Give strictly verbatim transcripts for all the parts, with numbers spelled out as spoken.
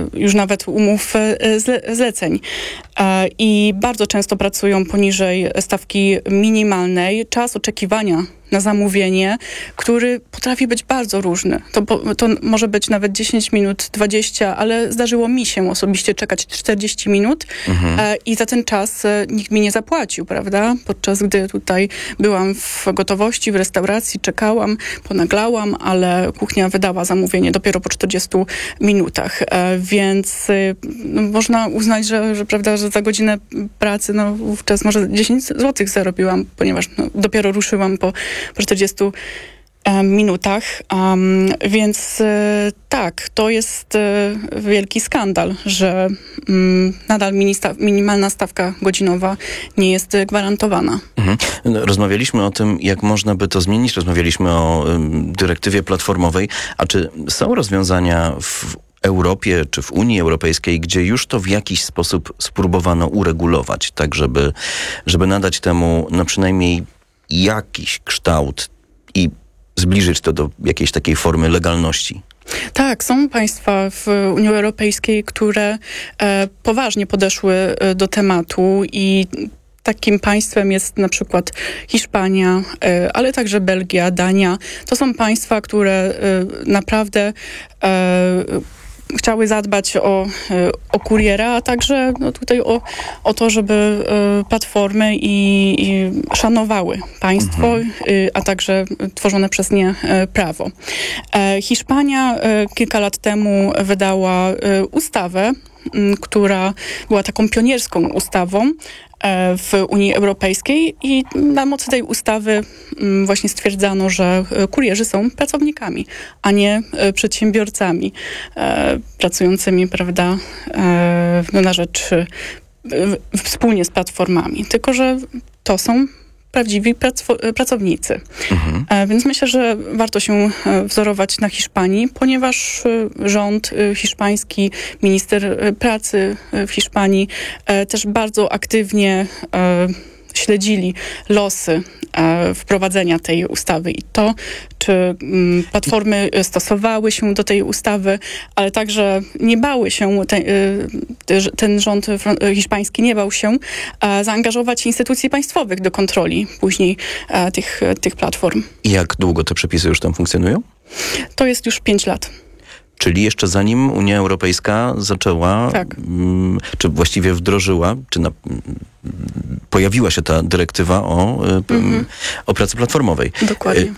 już nawet umów zle, zleceń. I bardzo często pracują poniżej stawki minimalnej. Czas oczekiwania na zamówienie, który potrafi być bardzo różny. To, to może być nawet dziesięć minut, dwadzieścia, ale zdarzyło mi się osobiście czekać czterdzieści minut mhm. e, i za ten czas e, nikt mi nie zapłacił, prawda? Podczas gdy tutaj byłam w gotowości, w restauracji, czekałam, ponaglałam, ale kuchnia wydała zamówienie dopiero po czterdziestu minutach. E, więc e, no, można uznać, że, że, prawda, że za godzinę pracy no, wówczas może dziesięć złotych zarobiłam, ponieważ no, dopiero ruszyłam po po czterdziestu minutach. Um, więc e, tak, to jest e, wielki skandal, że mm, nadal minista- minimalna stawka godzinowa nie jest gwarantowana. Mhm. Rozmawialiśmy o tym, jak można by to zmienić. Rozmawialiśmy o y, dyrektywie platformowej. A czy są rozwiązania w Europie czy w Unii Europejskiej, gdzie już to w jakiś sposób spróbowano uregulować, tak żeby, żeby nadać temu no przynajmniej jakiś kształt i zbliżyć to do jakiejś takiej formy legalności? Tak, są państwa w Unii Europejskiej, które e, poważnie podeszły e, do tematu i takim państwem jest na przykład Hiszpania, e, ale także Belgia, Dania. To są państwa, które e, naprawdę e, chciały zadbać o, o kuriera, a także no, tutaj o, o to, żeby y, platformy i, i szanowały państwo, mhm. y, a także tworzone przez nie y, prawo. E, Hiszpania y, kilka lat temu wydała y, ustawę, y, która była taką pionierską ustawą w Unii Europejskiej i na mocy tej ustawy właśnie stwierdzano, że kurierzy są pracownikami, a nie przedsiębiorcami pracującymi, prawda, na rzecz wspólnie z platformami. Tylko że to są prawdziwi prac- pracownicy. Mhm. E, więc myślę, że warto się wzorować na Hiszpanii, ponieważ rząd hiszpański, minister pracy w Hiszpanii e, też bardzo aktywnie e, śledzili losy e, wprowadzenia tej ustawy i to, czy m, platformy stosowały się do tej ustawy, ale także nie bały się, te, ten rząd hiszpański nie bał się e, zaangażować instytucji państwowych do kontroli później e, tych, tych platform. I jak długo te przepisy już tam funkcjonują? To jest już pięć lat. Czyli jeszcze zanim Unia Europejska zaczęła, tak. m, czy właściwie wdrożyła, czy na, m, pojawiła się ta dyrektywa o, mm-hmm. o pracy platformowej. Dokładnie.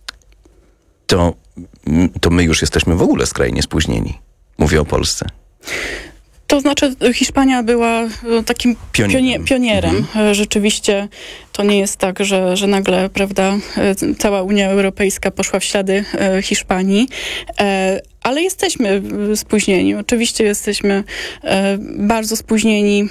To, to my już jesteśmy w ogóle skrajnie spóźnieni. Mówię o Polsce. To znaczy Hiszpania była takim pionierem. pionierem. Mhm. Rzeczywiście to nie jest tak, że, że nagle, prawda, cała Unia Europejska poszła w ślady Hiszpanii, ale jesteśmy spóźnieni. Oczywiście jesteśmy bardzo spóźnieni.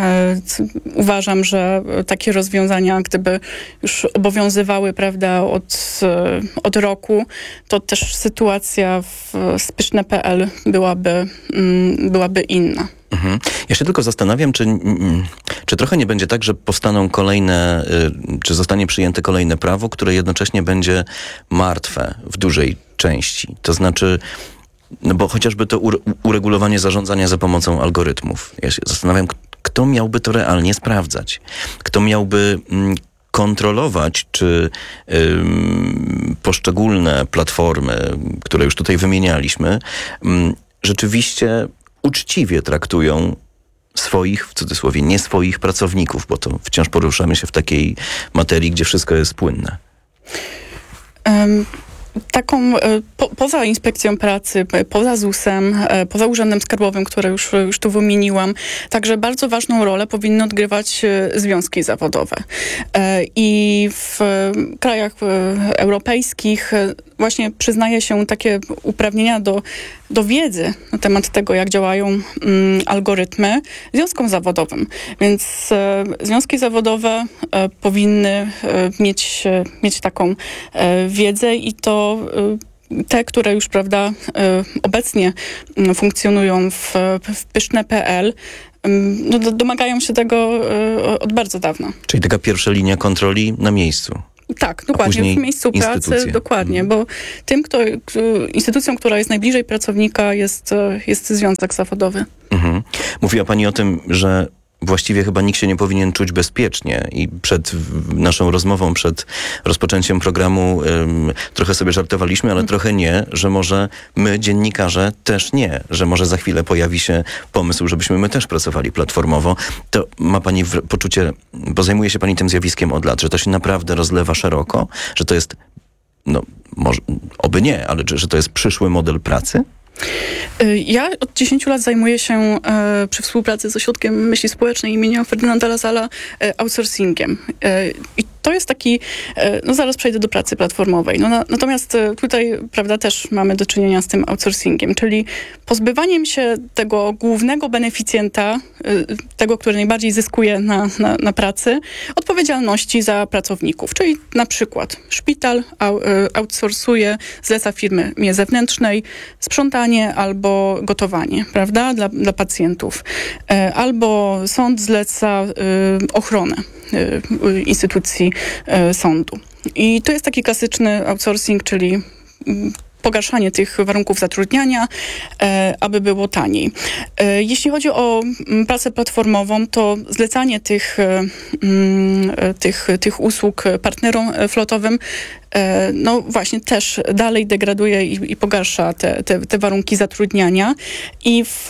Uważam, że takie rozwiązania, gdyby już obowiązywały, prawda, od, od roku, to też sytuacja w spyszne kropka p l byłaby, byłaby inna. Mhm. Ja się tylko zastanawiam, czy, czy trochę nie będzie tak, że powstaną kolejne, czy zostanie przyjęte kolejne prawo, które jednocześnie będzie martwe w dużej części. To znaczy, no bo chociażby to uregulowanie zarządzania za pomocą algorytmów. Ja się zastanawiam, kto miałby to realnie sprawdzać? Kto miałby kontrolować, czy ym, poszczególne platformy, które już tutaj wymienialiśmy, ym, rzeczywiście uczciwie traktują swoich, w cudzysłowie, nie swoich pracowników, bo to wciąż poruszamy się w takiej materii, gdzie wszystko jest płynne. Um. Taką, po, poza Inspekcją Pracy, poza zusem, poza Urzędem Skarbowym, które już, już tu wymieniłam, także bardzo ważną rolę powinny odgrywać związki zawodowe. I w krajach europejskich właśnie przyznaje się takie uprawnienia do, do wiedzy na temat tego, jak działają um, algorytmy związkom zawodowym. Więc e, związki zawodowe e, powinny e, mieć, e, mieć taką e, wiedzę i to e, te, które już, prawda, e, obecnie m, funkcjonują w, w pyszne kropka p l, no, domagają się tego e, od bardzo dawna. Czyli taka pierwsza linia kontroli na miejscu. Tak, dokładnie, w miejscu pracy, dokładnie, bo tym, kto, instytucją, która jest najbliżej pracownika, jest, jest związek zawodowy. Mhm. Mówiła pani o tym, że właściwie chyba nikt się nie powinien czuć bezpiecznie i przed naszą rozmową, przed rozpoczęciem programu ym, trochę sobie żartowaliśmy, ale trochę nie, że może my, dziennikarze, też nie, że może za chwilę pojawi się pomysł, żebyśmy my też pracowali platformowo. To ma pani w, poczucie, bo zajmuje się pani tym zjawiskiem od lat, że to się naprawdę rozlewa szeroko, że to jest, no może, oby nie, ale że to jest przyszły model pracy? Ja od dziesięciu lat zajmuję się e, przy współpracy z Ośrodkiem Myśli Społecznej imienia Ferdynanda Lasala e, outsourcingiem. E, I to jest taki, e, no zaraz przejdę do pracy platformowej. No, na, natomiast e, tutaj, prawda, też mamy do czynienia z tym outsourcingiem, czyli pozbywaniem się tego głównego beneficjenta, e, tego, który najbardziej zyskuje na, na, na pracy, odpowiedzialności za pracowników. Czyli na przykład szpital au, e, outsourcuje, zleca firmie zewnętrznej sprzątanie albo gotowanie, prawda, dla, dla pacjentów. E, albo sąd zleca e, ochronę e, instytucji e, sądu. I to jest taki klasyczny outsourcing, czyli m, pogarszanie tych warunków zatrudniania, e, aby było taniej. E, jeśli chodzi o m, pracę platformową, to zlecanie tych, e, m, tych, tych usług partnerom flotowym e, no właśnie też dalej degraduje i, i pogarsza te, te, te warunki zatrudniania i w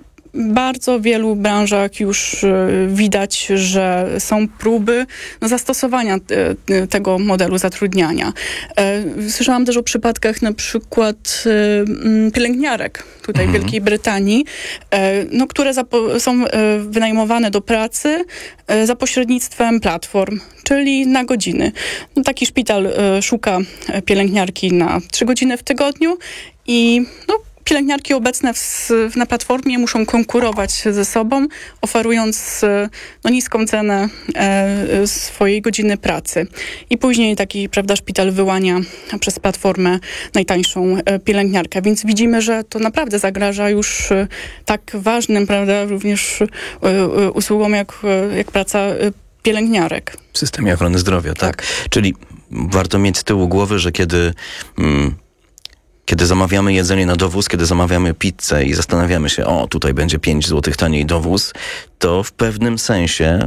bardzo wielu branżach już widać, że są próby no, zastosowania te, tego modelu zatrudniania. Słyszałam też o przypadkach na przykład pielęgniarek tutaj mhm. w Wielkiej Brytanii, no, które zapo- są wynajmowane do pracy za pośrednictwem platform, czyli na godziny. No, taki szpital szuka pielęgniarki na trzy godziny w tygodniu i no, pielęgniarki obecne w, na platformie muszą konkurować ze sobą, oferując no, niską cenę e, swojej godziny pracy. I później taki, prawda, szpital wyłania przez platformę najtańszą e, pielęgniarkę. Więc widzimy, że to naprawdę zagraża już e, tak ważnym, prawda, również e, e, usługom jak, e, jak praca e, pielęgniarek. W systemie ochrony zdrowia, tak. tak. Czyli warto mieć z tyłu głowy, że kiedy... Mm, Kiedy zamawiamy jedzenie na dowóz, kiedy zamawiamy pizzę i zastanawiamy się, o, tutaj będzie pięć złotych taniej dowóz, to w pewnym sensie,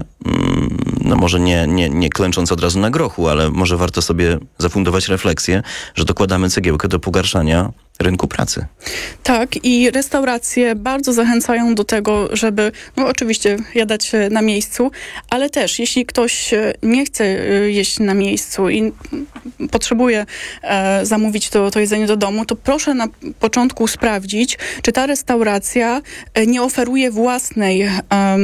no może nie, nie, nie klęcząc od razu na grochu, ale może warto sobie zafundować refleksję, że dokładamy cegiełkę do pogarszania rynku pracy. Tak, i restauracje bardzo zachęcają do tego, żeby, no oczywiście jadać na miejscu, ale też jeśli ktoś nie chce jeść na miejscu i potrzebuje e, zamówić to, to jedzenie do domu, to proszę na początku sprawdzić, czy ta restauracja nie oferuje własnej e,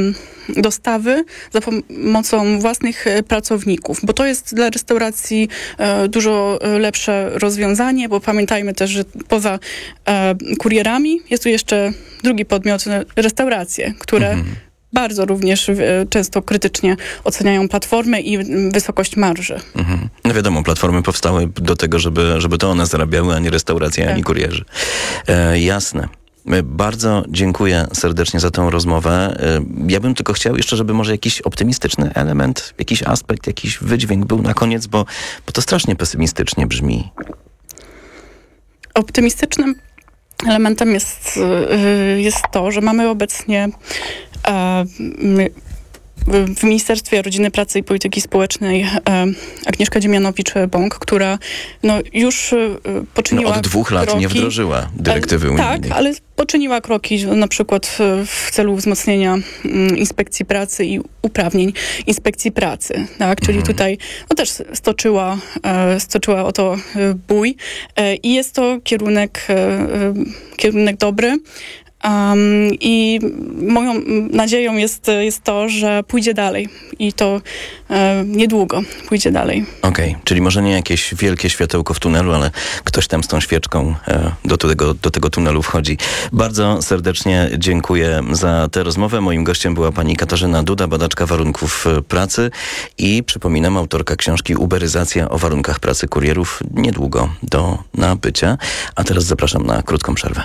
dostawy za pomocą własnych pracowników, bo to jest dla restauracji e, dużo lepsze rozwiązanie, bo pamiętajmy też, że poza e, kurierami jest tu jeszcze drugi podmiot, restauracje, które mhm. bardzo również e, często krytycznie oceniają platformy i wysokość marży. Mhm. No wiadomo, platformy powstały do tego, żeby, żeby to one zarabiały, a nie restauracje, tak. ani kurierzy. E, jasne. Bardzo dziękuję serdecznie za tę rozmowę. Ja bym tylko chciał jeszcze, żeby może jakiś optymistyczny element, jakiś aspekt, jakiś wydźwięk był na koniec, bo, bo to strasznie pesymistycznie brzmi. Optymistycznym elementem jest, jest to, że mamy obecnie w Ministerstwie Rodziny, Pracy i Polityki Społecznej Agnieszka Dziemianowicz-Bąk, która no, już poczyniła no, od dwóch lat kroki, nie wdrożyła dyrektywy unijnej. Tak, ale poczyniła kroki na przykład w celu wzmocnienia Inspekcji Pracy i uprawnień Inspekcji Pracy. Tak? Czyli mhm. tutaj no, też stoczyła, stoczyła o to bój i jest to kierunek, kierunek dobry. Um, I moją nadzieją jest, jest to, że pójdzie dalej i to e, niedługo pójdzie dalej. Okej, okay, czyli może nie jakieś wielkie światełko w tunelu, ale ktoś tam z tą świeczką e, do, tego, do tego tunelu wchodzi. Bardzo serdecznie dziękuję za tę rozmowę. Moim gościem była pani Katarzyna Duda, badaczka warunków pracy i przypominam, autorka książki Uberyzacja o warunkach pracy kurierów, niedługo do nabycia. A teraz zapraszam na krótką przerwę.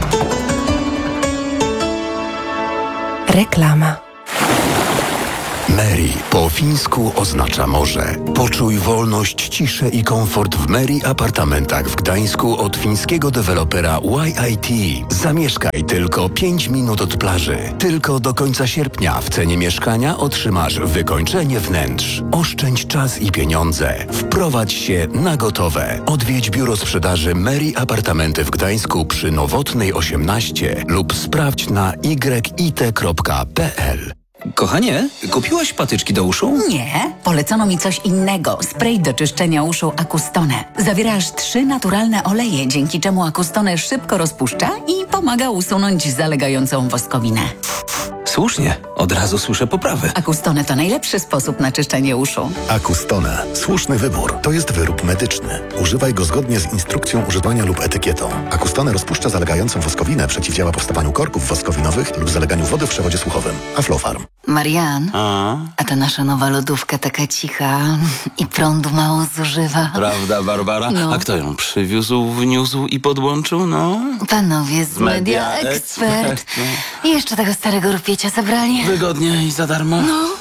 Reklama. Meri po fińsku oznacza morze. Poczuj wolność, ciszę i komfort w Meri apartamentach w Gdańsku od fińskiego dewelopera Y I T. Zamieszkaj tylko pięć minut od plaży. Tylko do końca sierpnia w cenie mieszkania otrzymasz wykończenie wnętrz. Oszczędź czas i pieniądze. Wprowadź się na gotowe. Odwiedź biuro sprzedaży Meri Apartamenty w Gdańsku przy Nowotnej osiemnaście lub sprawdź na y i t kropka p l. Kochanie, kupiłaś patyczki do uszu? Nie, polecono mi coś innego. Spray do czyszczenia uszu Acustone. Zawiera aż trzy naturalne oleje, dzięki czemu Acustone szybko rozpuszcza i pomaga usunąć zalegającą woskowinę. Słusznie, od razu słyszę poprawę. Acustone to najlepszy sposób na czyszczenie uszu. Acustone. Słuszny wybór. To jest wyrób medyczny. Używaj go zgodnie z instrukcją używania lub etykietą. Acustone rozpuszcza zalegającą woskowinę, przeciwdziała powstawaniu korków woskowinowych lub zaleganiu wody w przewodzie słuchowym. Aflofarm. Marian, A? a ta nasza nowa lodówka taka cicha i prądu mało zużywa. Prawda, Barbara? No. A kto ją przywiózł, wniósł i podłączył, no? Panowie z Media Media Expert. Expert, I jeszcze tego starego rupiecia zabrali. Wygodnie i za darmo? No.